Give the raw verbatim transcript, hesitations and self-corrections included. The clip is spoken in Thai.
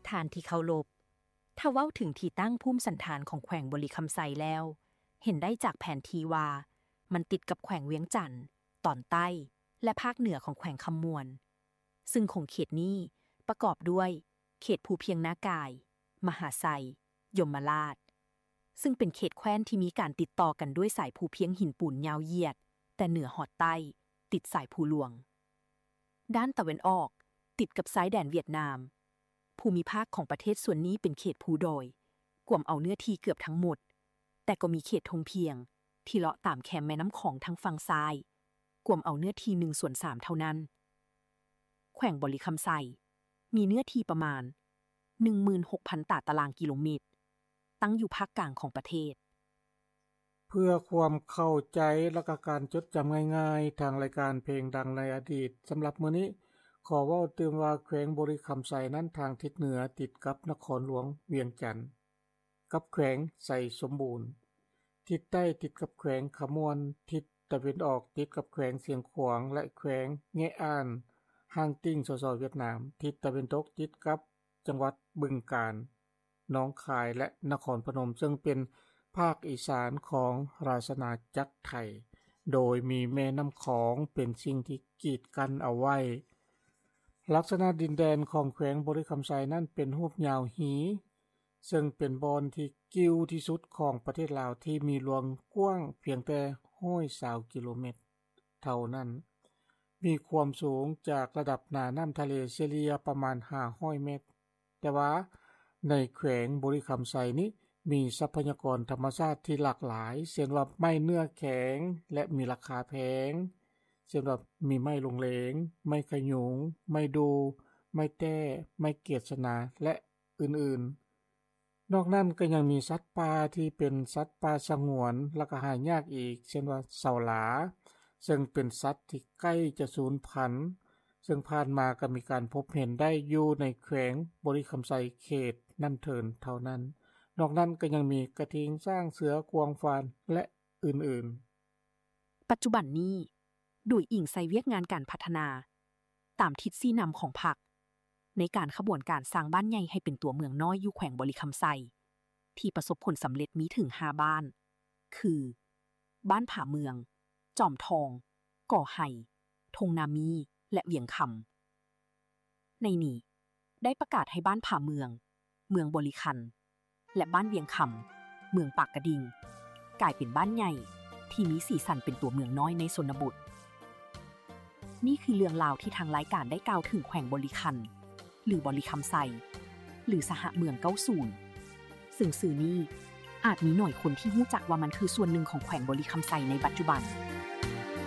ทานที่เคารพถ้าเว้าถึงที่ตั้งภูมิสันฐานของแขวงบริคำไซแล้วเห็นได้จากแผนที่ว่ามันติดกับแขวงเวียงจันทน์ตอนใต้และภาคเหนือของแขวงคำมวนซึ่งของเขตนี้ประกอบด้วยเขตภูเพียงนากาย มหาไซยมราชซึ่งเป็นเขตแคว้นที่มีการติดต่อกันด้วยสายภูเพียงหินปูนยาวเหยียดแต่เหนือหอดใต้ติดสายภูหลวงด้านตะวันออกติดกับชายแดนเวียดนามภูมิภาคของประเทศส่วนนี้เป็นเขตภูดอยกวมเอาเนื้อที่เกือบทั้งหมดแต่ก็มีเขตทงเพียงที่เลาะตามแคมแม่น้ำของทางฝั่งซ้ายกวมเอาเนื้อที่หนึ่งส่วนสามเท่านั้นแขวงบริคำไซมีเนื้อที่ประมาณ หนึ่งหมื่นหกพัน ตารางกิโลเมตรตั้งอยู่ภาคกลางของประเทศเพื่อความเข้าใจและก็การจดจำง่ายๆทางรายการเพลงดังในอดีตสำหรับมื้อนี้ขอเว้าเติมว่าแขวงบริคำไซนั้นทางทิศเหนือติดกับนครหลวงเวียงจันทน์กับแขวงไสสมบูรณ์ทิศใต้ติดกับแขวงขมวนทิศตะวันออกติดกับแขวงเสียงขวางและแขวงแงะอ่านห่างติ้งสสเวียดนามทิศตะวันตกติดกับจังหวัดบึงกาฬหนองคายและนครพนมซึ่งเป็นภาคอีสานของราชอาณาจักรไทยโดยมีแม่น้ำของเป็นสิ่งที่กีดกันเอาไว้ลักษณะดินแดนของแขวงบริคำไซนั้นเป็นรูปยาวหีซึ่งเป็นบอนที่กิ้วที่สุดของประเทศลาวที่มีรวงกว้างเพียงแต่หนึ่งร้อยยี่สิบกิโลเมตรเท่านั้นมีความสูงจากระดับหน้าน้ำทะเลเฉลี่ยประมาณห้าร้อยเมตรแต่ว่าในแขวงบริคำไซนี้มีทรัพยากรธรรมชาติที่หลากหลายเช่นว่าไม้เนื้อแข็งและมีราคาแพงเช่นว่ามีไม้ลงเหลงไม้ขยุงไม้ดูไม้แต้ไม้เกศนาและอื่นๆนอกนั้นก็ยังมีสัตว์ป่าที่เป็นสัตว์ป่าสงวนและก็หายากอีกเช่นว่าเสาหลาซึ่งเป็นสัตว์ที่ใกล้จะสูญพันธุ์ซึ่งผ่านมาก็มีการพบเห็นได้อยู่ในแขวงบริคำไซเขตนั่นเถินเท่านั้นนอกนั้นก็ยังมีกระทิงสร้างเสือกวางฟานและอื่นๆปัจจุบันนี้โดยอิงใส่เวียกงานการพัฒนาตามทิศชี้นำของพรรคในการขบวนการสร้างบ้านใหญ่ให้เป็นตัวเมืองน้อยอยู่แขวงบริคำไซที่ประสบผลสำเร็จมีถึงห้าบ้านคือบ้านผาเมืองจอมทองก่อไห่ทงนามีและเวียงคำในนี้ได้ประกาศให้บ้านผาเมืองเมืองบริคันและบ้านเวียงคำเมืองปากกระดิ่งกลายเป็นบ้านใหญ่ที่มีสีสันเป็นตัวเมืองน้อยในชนบทนี่คือเรื่องราวที่ทางรายการได้กล่าวถึงแขวงบริคันหรือบริคำไซหรือสหเมืองเก้าสิบซึ่งสื่อนี้อาจมีหน่อยคนที่รู้จักว่ามันคือส่วนหนึ่งของแขวงบริคำไซในปัจจุบัน